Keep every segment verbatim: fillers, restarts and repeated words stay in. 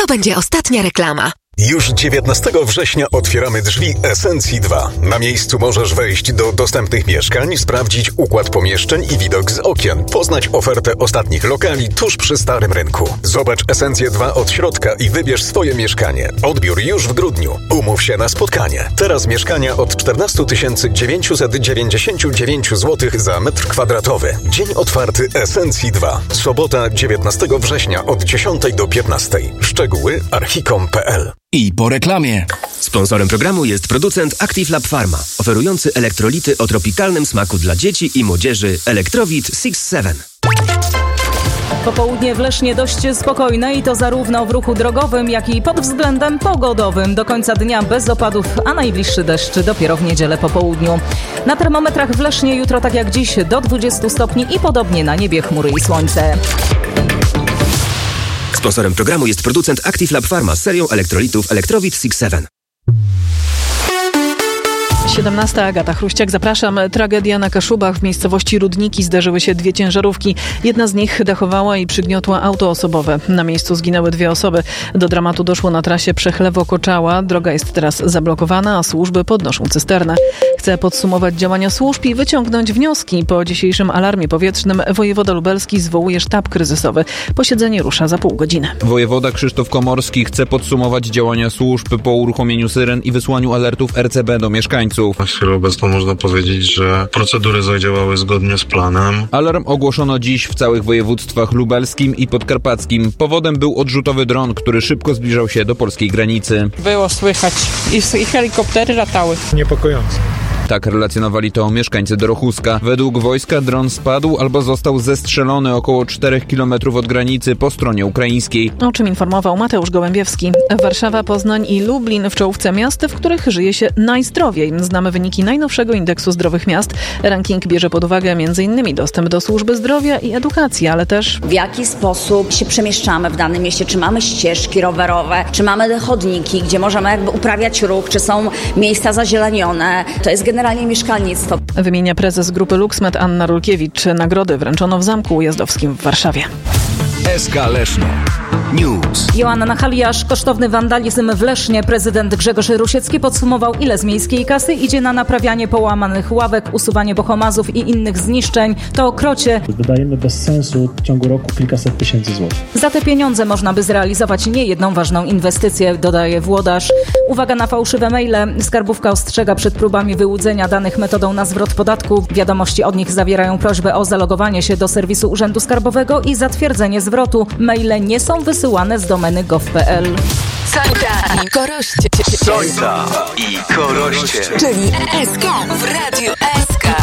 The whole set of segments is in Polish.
To będzie ostatnia reklama. Już dziewiętnastego września otwieramy drzwi Esencji dwa. Na miejscu możesz wejść do dostępnych mieszkań, sprawdzić układ pomieszczeń i widok z okien, poznać ofertę ostatnich lokali tuż przy Starym Rynku. Zobacz Esencję dwa od środka i wybierz swoje mieszkanie. Odbiór już w grudniu. Umów się na spotkanie. Teraz mieszkania od czternaście tysięcy dziewięćset dziewięćdziesiąt dziewięć złotych za metr kwadratowy. Dzień otwarty Esencji dwa. Sobota dziewiętnastego września od dziesiątej do piętnastej. Szczegóły archicom kropka p l. I po reklamie. Sponsorem programu jest producent Active Lab Pharma, oferujący elektrolity o tropikalnym smaku dla dzieci i młodzieży Electrowit six seven. Popołudnie w Lesznie dość spokojne i to zarówno w ruchu drogowym, jak i pod względem pogodowym. Do końca dnia bez opadów, a najbliższy deszcz dopiero w niedzielę po południu. Na termometrach w Lesznie jutro tak jak dziś do dwudziestu stopni i podobnie na niebie chmury i słońce. Sponsorem programu jest producent Active Lab Pharma z serią elektrolitów Electrowit six seven. siedemnasta Agata Chruściak, zapraszam. Tragedia na Kaszubach. W miejscowości Rudniki zderzyły się dwie ciężarówki. Jedna z nich dachowała i przygniotła auto osobowe. Na miejscu zginęły dwie osoby. Do dramatu doszło na trasie Przechlewo-Koczała. Droga jest teraz zablokowana, a służby podnoszą cysternę. Chcę podsumować działania służb i wyciągnąć wnioski. Po dzisiejszym alarmie powietrznym wojewoda lubelski zwołuje sztab kryzysowy. Posiedzenie rusza za pół godziny. Wojewoda Krzysztof Komorski chce podsumować działania służb po uruchomieniu syren i wysłaniu alertów R C B do mieszkańców. Na chwilę obecną można powiedzieć, że procedury zadziałały zgodnie z planem. Alarm ogłoszono dziś w całych województwach lubelskim i podkarpackim. Powodem był odrzutowy dron, który szybko zbliżał się do polskiej granicy. Było słychać i, i helikoptery latały. Niepokojące. Tak relacjonowali to mieszkańcy Dorochuska. Według wojska dron spadł albo został zestrzelony około czterech kilometrów od granicy po stronie ukraińskiej. O czym informował Mateusz Gołębiewski. Warszawa, Poznań i Lublin w czołówce miast, w których żyje się najzdrowiej. Znamy wyniki najnowszego indeksu zdrowych miast. Ranking bierze pod uwagę m.in. dostęp do służby zdrowia i edukacji, ale też w jaki sposób się przemieszczamy w danym mieście. Czy mamy ścieżki rowerowe, czy mamy chodniki, gdzie możemy jakby uprawiać ruch, czy są miejsca zazielenione. To jest generalnie mieszkalnictwo. Wymienia prezes grupy LuxMed Anna Rulkiewicz. Nagrody wręczono w Zamku Ujazdowskim w Warszawie. S K Leszno News. Joanna Haliasz, kosztowny wandalizm w Lesznie. Prezydent Grzegorz Rusiecki podsumował, ile z miejskiej kasy idzie na naprawianie połamanych ławek, usuwanie bohomazów i innych zniszczeń. To o krocie. Wydajemy bez sensu w ciągu roku kilkaset tysięcy złotych. Za te pieniądze można by zrealizować niejedną ważną inwestycję, dodaje włodarz. Uwaga na fałszywe maile. Skarbówka ostrzega przed próbami wyłudzenia danych metodą na zwrot podatku. Wiadomości od nich zawierają prośbę o zalogowanie się do serwisu Urzędu Skarbowego i zatwierdzenie zwrotu. Maile nie są wysyłane z domeny gov kropka p l. Sońca i Koroście. Sońca i Koroście. Czyli S K w Radiu S K.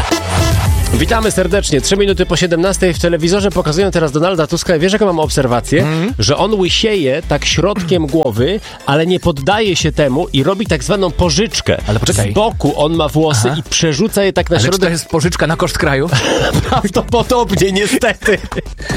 Witamy serdecznie. Trzy minuty po siedemnastej w telewizorze pokazują teraz Donalda Tuska. I wiesz, jaką mam obserwację? Mm. Że on łysieje tak środkiem głowy, ale nie poddaje się temu i robi tak zwaną pożyczkę. Ale poczekaj. Z boku on ma włosy Aha. i przerzuca je tak na ale środek. Ale czy to jest pożyczka na koszt kraju? Prawdopodobnie, niestety.